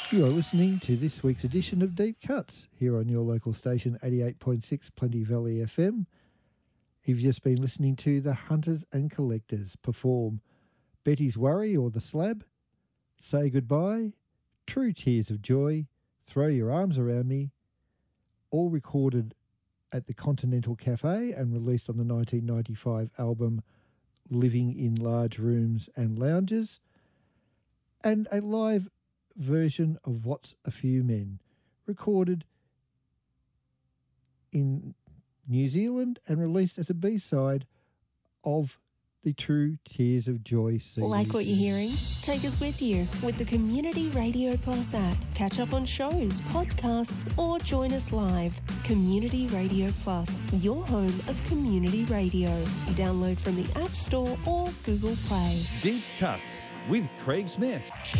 You are listening to this week's edition of Deep Cuts here on your local station 88.6 Plenty Valley FM. You've just been listening to the Hunters and Collectors perform Betty's Worry or The Slab, Say Goodbye, True Tears of Joy, Throw Your Arms Around Me, all recorded at the Continental Cafe and released on the 1995 album Living in Large Rooms and Lounges, and a live version of What's a Few Men, recorded in New Zealand and released as a B-side of the True Tears of Joy CD. Like what you're hearing? Take us with you with the Community Radio Plus app. Catch up on shows, podcasts, or join us live. Community Radio Plus, your home of community radio. Download from the App Store or Google Play. Deep Cuts with Craig Smith.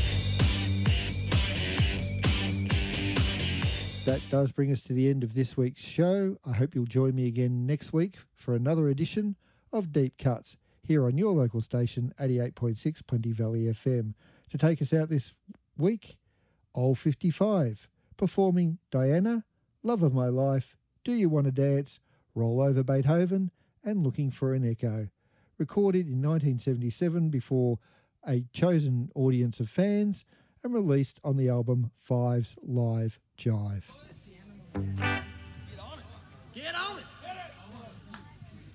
That does bring us to the end of this week's show. I hope you'll join me again next week for another edition of Deep Cuts here on your local station, 88.6 Plenty Valley FM. To take us out this week, Old 55, performing Diana, Love of My Life, Do You Want to Dance, Roll Over Beethoven, and Looking for an Echo. Recorded in 1977 before a chosen audience of fans and released on the album Fives Live Jive.